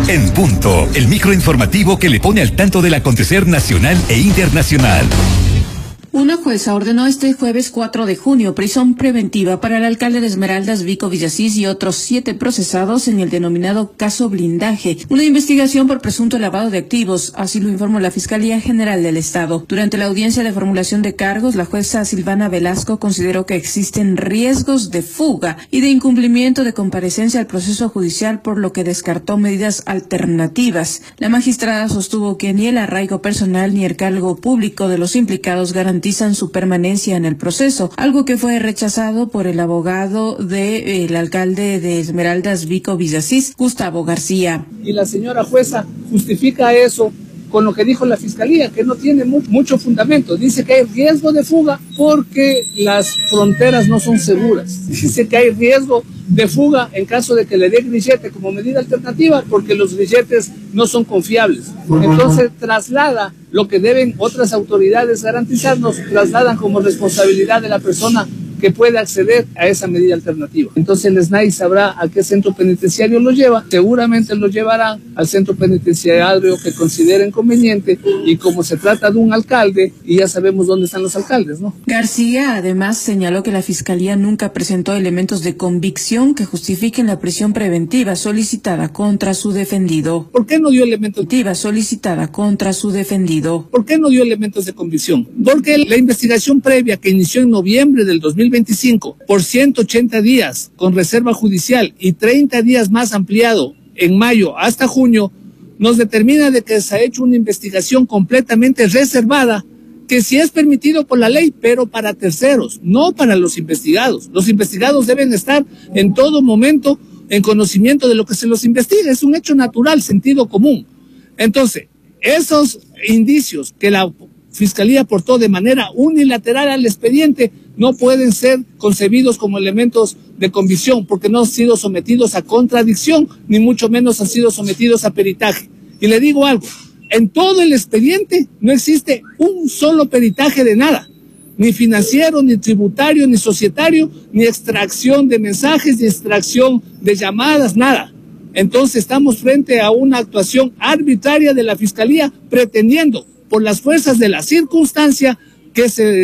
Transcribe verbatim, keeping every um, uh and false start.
En punto, el microinformativo que le pone al tanto del acontecer nacional e internacional. Una jueza ordenó este jueves cuatro de junio prisión preventiva para el alcalde de Esmeraldas, Vico Villasís, y otros siete procesados en el denominado caso Blindaje, una investigación por presunto lavado de activos, así lo informó la Fiscalía General del Estado. Durante la audiencia de formulación de cargos, la jueza Silvana Velasco consideró que existen riesgos de fuga y de incumplimiento de comparecencia al proceso judicial, por lo que descartó medidas alternativas. La magistrada sostuvo que ni el arraigo personal ni el cargo público de los implicados garantizan garantizan su permanencia en el proceso, algo que fue rechazado por el abogado del alcalde de Esmeraldas, Vico Villasís, Gustavo García. Y la señora jueza justifica eso con lo que dijo la Fiscalía, que no tiene mu mucho fundamento. Dice que hay riesgo de fuga porque las fronteras no son seguras. Dice que hay riesgo de fuga en caso de que le dé grillete como medida alternativa porque los grilletes no son confiables. Entonces traslada lo que deben otras autoridades garantizarnos, trasladan como responsabilidad de la persona que puede acceder a esa medida alternativa. Entonces el S N A I sabrá a qué centro penitenciario lo lleva, seguramente lo llevará al centro penitenciario que consideren conveniente, y como se trata de un alcalde, y ya sabemos dónde están los alcaldes, ¿no? García además señaló que la Fiscalía nunca presentó elementos de convicción que justifiquen la prisión preventiva solicitada contra su defendido. ¿Por qué no dio elementos? Solicitada contra su defendido. ¿Por qué no dio elementos de convicción? Porque la investigación previa que inició en noviembre del dos mil veinticinco por ciento ochenta días con reserva judicial y treinta días más ampliado en mayo hasta junio, nos determina de que se ha hecho una investigación completamente reservada, que sí es permitido por la ley, pero para terceros, no para los investigados. Los investigados deben estar en todo momento en conocimiento de lo que se los investiga. Es un hecho natural, sentido común. Entonces, esos indicios que la Fiscalía aportó de manera unilateral al expediente no pueden ser concebidos como elementos de convicción, porque no han sido sometidos a contradicción, ni mucho menos han sido sometidos a peritaje. Y le digo algo, en todo el expediente no existe un solo peritaje de nada, ni financiero, ni tributario, ni societario, ni extracción de mensajes, ni extracción de llamadas, nada. Entonces estamos frente a una actuación arbitraria de la Fiscalía, pretendiendo por las fuerzas de la circunstancia que se